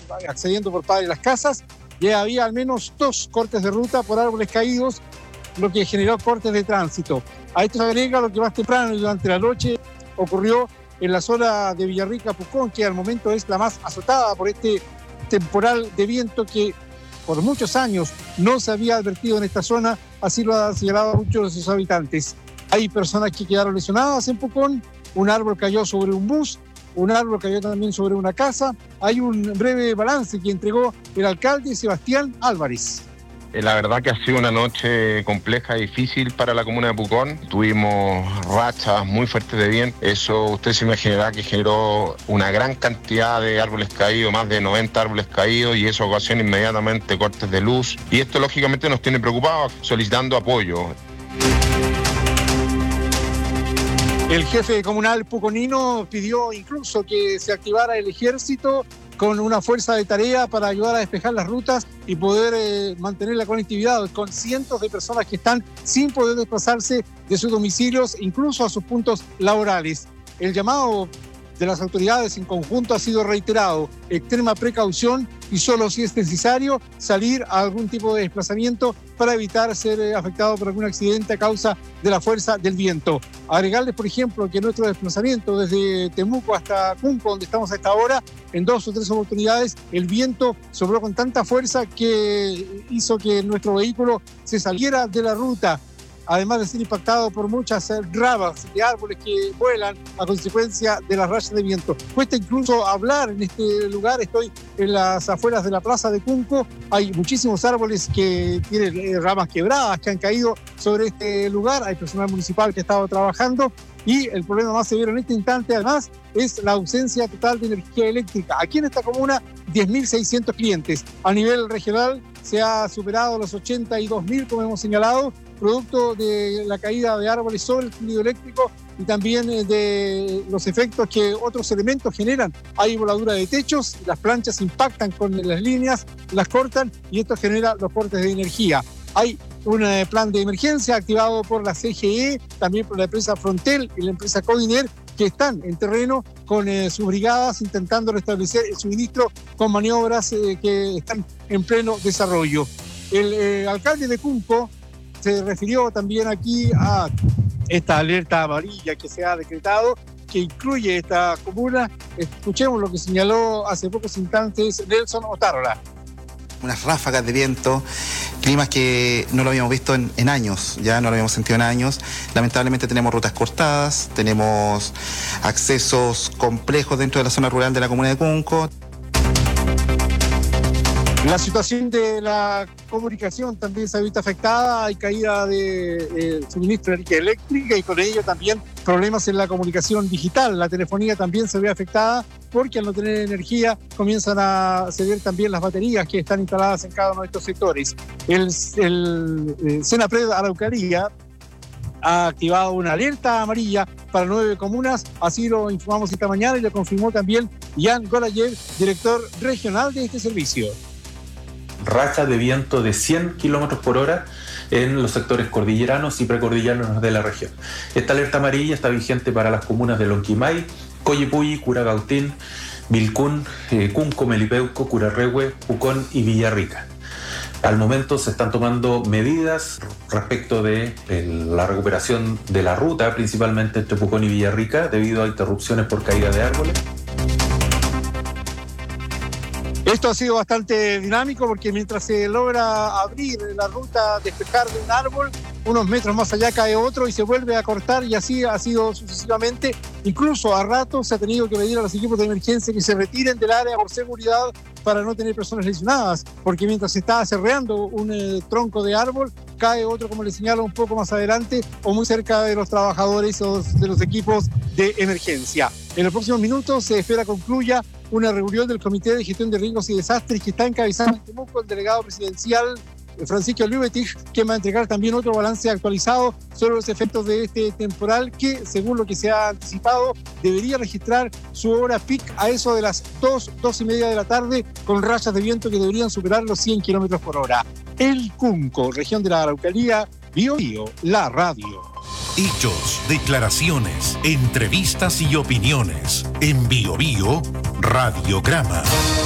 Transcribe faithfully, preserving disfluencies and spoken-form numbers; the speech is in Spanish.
accediendo por Padre Las Casas, ya había al menos dos cortes de ruta por árboles caídos, lo que generó cortes de tránsito. A esto se agrega lo que más temprano y durante la noche ocurrió en la zona de Villarrica, Pucón, que al momento es la más azotada por este temporal de viento que por muchos años no se había advertido en esta zona, así lo han señalado muchos de sus habitantes. Hay personas que quedaron lesionadas en Pucón, un árbol cayó sobre un bus, un árbol cayó también sobre una casa. Hay un breve balance que entregó el alcalde Sebastián Álvarez. La verdad que ha sido una noche compleja y difícil para la comuna de Pucón. Tuvimos rachas muy fuertes de viento. Eso usted se imaginará que generó una gran cantidad de árboles caídos, más de noventa árboles caídos, y eso ocasiona inmediatamente cortes de luz. Y esto lógicamente nos tiene preocupados, solicitando apoyo. El jefe comunal puconino pidió incluso que se activara el ejército con una fuerza de tarea para ayudar a despejar las rutas y poder eh, mantener la conectividad con cientos de personas que están sin poder desplazarse de sus domicilios, incluso a sus puntos laborales. El llamado de las autoridades en conjunto ha sido reiterado: extrema precaución y solo si es necesario salir a algún tipo de desplazamiento para evitar ser eh, afectado por algún accidente a causa de la fuerza del viento. Agregarles, por ejemplo, que nuestro desplazamiento desde Temuco hasta Cunco, donde estamos a esta hora, en dos o tres oportunidades el viento sopló con tanta fuerza que hizo que nuestro vehículo se saliera de la ruta, además de ser impactado por muchas ramas de árboles que vuelan a consecuencia de las rayas de viento. Cuesta incluso hablar en este lugar. Estoy en las afueras de la plaza de Cunco. Hay muchísimos árboles que tienen ramas quebradas que han caído sobre este lugar. Hay personal municipal que ha estado trabajando, y el problema más severo en este instante, además, es la ausencia total de energía eléctrica. Aquí en esta comuna, diez mil seiscientos clientes. A nivel regional se ha superado los ochenta y dos mil, como hemos señalado, producto de la caída de árboles sobre el tendido eléctrico y también de los efectos que otros elementos generan. Hay voladura de techos, las planchas impactan con las líneas, las cortan, y esto genera los cortes de energía. Hay un eh, plan de emergencia activado por la C G E, también por la empresa Frontel y la empresa Codiner, que están en terreno con eh, sus brigadas intentando restablecer el suministro con maniobras eh, que están en pleno desarrollo. El eh, alcalde de Cunco se refirió también aquí a esta alerta amarilla que se ha decretado, que incluye esta comuna. Escuchemos lo que señaló hace pocos instantes Nelson Otárola. Unas ráfagas de viento, climas que no lo habíamos visto en, en años, ya no lo habíamos sentido en años. Lamentablemente tenemos rutas cortadas, tenemos accesos complejos dentro de la zona rural de la comuna de Cunco. La situación de la comunicación también se ha visto afectada. Hay caída de, de suministro de energía eléctrica y con ello también problemas en la comunicación digital. La telefonía también se ve afectada porque al no tener energía comienzan a ceder también las baterías que están instaladas en cada uno de estos sectores. El, el, el Senapred Araucanía ha activado una alerta amarilla para nueve comunas, así lo informamos esta mañana y lo confirmó también Jan Golayev, director regional de este servicio. Rachas de viento de cien kilómetros por hora en los sectores cordilleranos y precordilleranos de la región. Esta alerta amarilla está vigente para las comunas de Lonquimay, Coyipulli, Curacautín, Vilcún, eh, Cunco, Melipeuco, Curarrehue, Pucón y Villarrica. Al momento se están tomando medidas respecto de eh, la recuperación de la ruta, principalmente entre Pucón y Villarrica, debido a interrupciones por caída de árboles. Esto ha sido bastante dinámico porque mientras se logra abrir la ruta, despejar de un árbol, unos metros más allá cae otro y se vuelve a cortar, y así ha sido sucesivamente. Incluso a ratos se ha tenido que pedir a los equipos de emergencia que se retiren del área por seguridad para no tener personas lesionadas, porque mientras se está aserreando un eh, tronco de árbol, cae otro, como les señalo, un poco más adelante o muy cerca de los trabajadores o de los equipos de emergencia. En los próximos minutos se espera concluya una reunión del Comité de Gestión de Riesgos y Desastres que está encabezando en Temuco el delegado presidencial Francisco Lübetich, que va a entregar también otro balance actualizado sobre los efectos de este temporal que, según lo que se ha anticipado, debería registrar su hora peak a eso de las dos, dos y media de la tarde, con rachas de viento que deberían superar los cien kilómetros por hora. El Cunco, región de la Araucanía, Bio Bio, la radio. Hechos, declaraciones, entrevistas y opiniones. En Bio Bio, Radiograma.